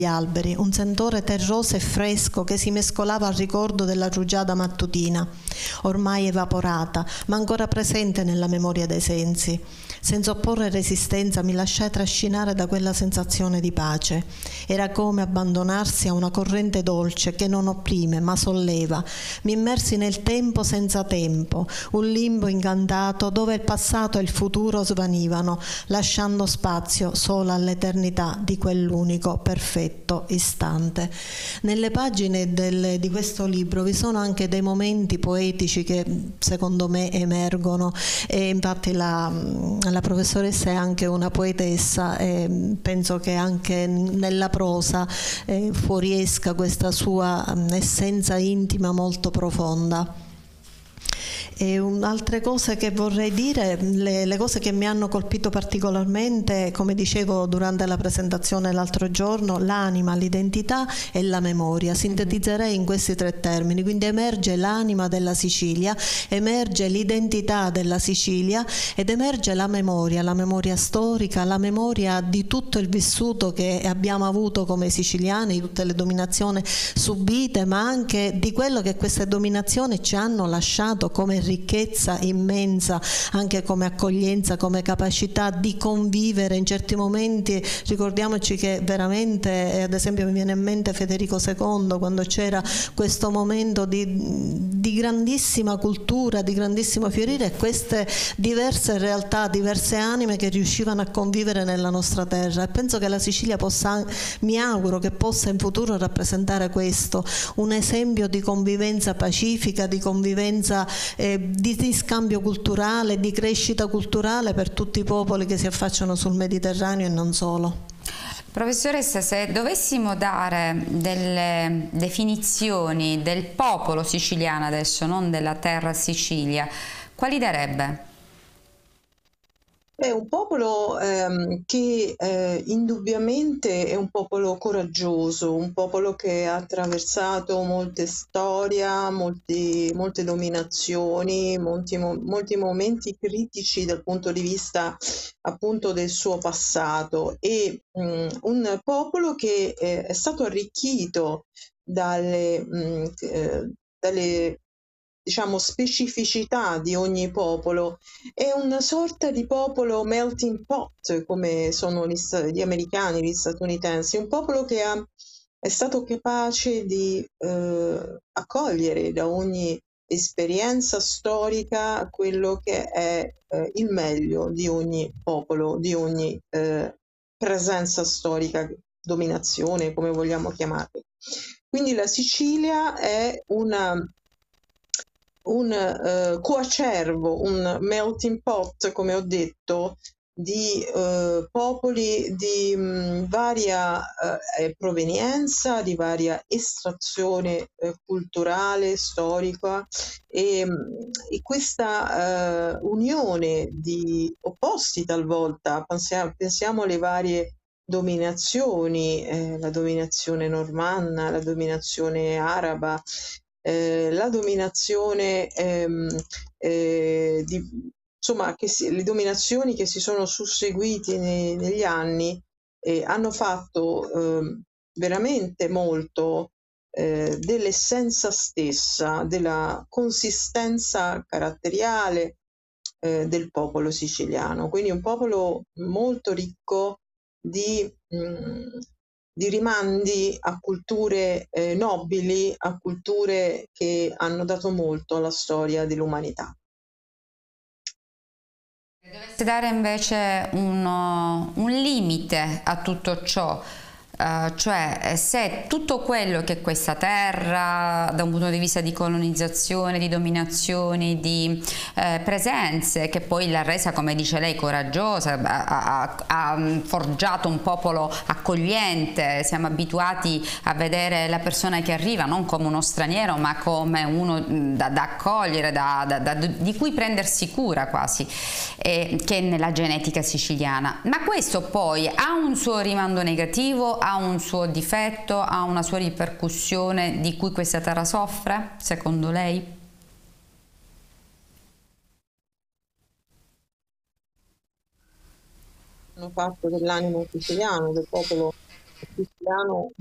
gli alberi, un sentore terroso e fresco che si mescolava al ricordo della rugiada mattutina, ormai evaporata, ma ancora presente nella memoria dei sensi. Senza opporre resistenza mi lasciai trascinare da quella sensazione di pace. Era come abbandonarsi a una corrente dolce che non opprime ma solleva. Mi immersi nel tempo senza tempo, un limbo incantato dove il passato e il futuro svanivano, lasciando spazio solo all'eternità di quell'unico perfetto istante. Nelle pagine di questo libro vi sono anche dei momenti poetici che secondo me emergono, e infatti la professoressa è anche una poetessa e penso che anche nella prosa fuoriesca questa sua essenza intima molto profonda. E altre cose che vorrei dire, le cose che mi hanno colpito particolarmente, come dicevo durante la presentazione l'altro giorno, l'anima, l'identità e la memoria. Sintetizzerei in questi tre termini, quindi emerge l'anima della Sicilia, emerge l'identità della Sicilia ed emerge la memoria storica, la memoria di tutto il vissuto che abbiamo avuto come siciliani, di tutte le dominazioni subite, ma anche di quello che queste dominazioni ci hanno lasciato come ricchezza immensa, anche come accoglienza, come capacità di convivere in certi momenti. Ricordiamoci che veramente, ad esempio mi viene in mente Federico II, quando c'era questo momento di grandissima cultura, di grandissimo fiorire, e queste diverse realtà, diverse anime che riuscivano a convivere nella nostra terra. E penso che la Sicilia possa, mi auguro che possa in futuro rappresentare questo, un esempio di convivenza pacifica, di convivenza di scambio culturale, di crescita culturale per tutti i popoli che si affacciano sul Mediterraneo e non solo. Professoressa, se dovessimo dare delle definizioni del popolo siciliano adesso, non della terra Sicilia, quali darebbe? È un popolo che indubbiamente è un popolo coraggioso, un popolo che ha attraversato molte storie, molte dominazioni, molti momenti critici dal punto di vista appunto del suo passato, e un popolo che è stato arricchito dalle diciamo specificità di ogni popolo. È una sorta di popolo melting pot, come sono gli americani, gli statunitensi, un popolo che è stato capace di accogliere da ogni esperienza storica quello che è il meglio di ogni popolo, di ogni presenza storica, dominazione, come vogliamo chiamarla. Quindi la Sicilia è un coacervo, un melting pot, come ho detto, di popoli di varia provenienza, di varia estrazione culturale, storica, e questa unione di opposti talvolta, pensiamo alle varie dominazioni, la dominazione normanna, la dominazione araba, la dominazione insomma, le dominazioni che si sono susseguite negli anni hanno fatto veramente molto dell'essenza stessa, della consistenza caratteriale del popolo siciliano. Quindi un popolo molto ricco di rimandi a culture nobili, a culture che hanno dato molto alla storia dell'umanità. Dovesse dare invece un limite a tutto ciò, cioè se tutto quello che questa terra, da un punto di vista di colonizzazione, di dominazioni, di presenze, che poi l'ha resa, come dice lei, coraggiosa, ha forgiato un popolo accogliente, siamo abituati a vedere la persona che arriva non come uno straniero ma come uno da accogliere, di cui prendersi cura quasi, che è nella genetica siciliana. Ma questo poi ha un suo rimando negativo, ha un suo difetto, ha una sua ripercussione di cui questa terra soffre, secondo lei? Hanno fatto dell'animo siciliano, del popolo siciliano